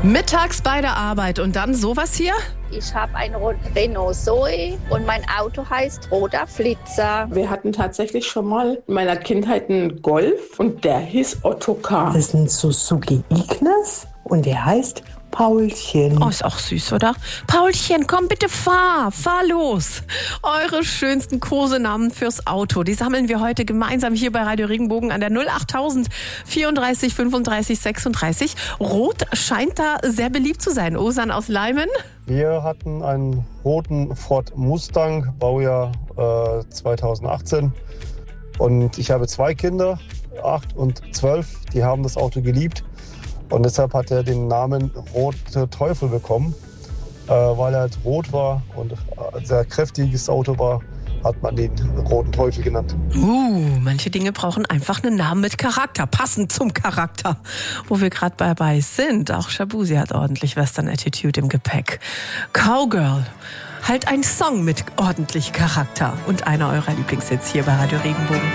Mittags bei der Arbeit und dann sowas hier? Ich habe ein Renault Zoe und mein Auto heißt Roter Flitzer. Wir hatten tatsächlich schon mal in meiner Kindheit einen Golf und der hieß Ottokar. Das ist ein Suzuki Ignis und der heißt Paulchen. Oh, ist auch süß, oder? Paulchen, komm bitte, fahr los. Eure schönsten Kosenamen fürs Auto, die sammeln wir heute gemeinsam hier bei Radio Regenbogen an der 08000 34 35 36. Rot scheint da sehr beliebt zu sein. Osan aus Leimen? Wir hatten einen roten Ford Mustang, Baujahr 2018. Und ich habe 2 Kinder, 8 und 12, die haben das Auto geliebt. Und deshalb hat er den Namen Rote Teufel bekommen, weil er halt rot war und ein sehr kräftiges Auto war, hat man den Roten Teufel genannt. Manche Dinge brauchen einfach einen Namen mit Charakter, passend zum Charakter. Wo wir gerade dabei sind, auch Shabuzi hat ordentlich Western-Attitude im Gepäck. Cowgirl, halt ein Song mit ordentlich Charakter und einer eurer Lieblingshits hier bei Radio Regenbogen.